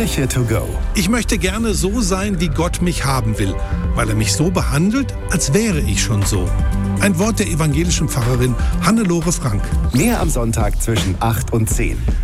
Kirche to go. Ich möchte gerne so sein, wie Gott mich haben will, weil er mich so behandelt, als wäre ich schon so. Ein Wort der evangelischen Pfarrerin Hannelore Frank. Mehr am Sonntag zwischen 8 und 10.